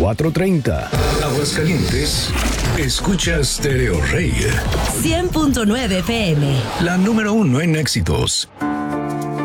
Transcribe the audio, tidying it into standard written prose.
4:30. Aguascalientes, escucha Stereo Rey. 100.9 FM. La número 1 en éxitos.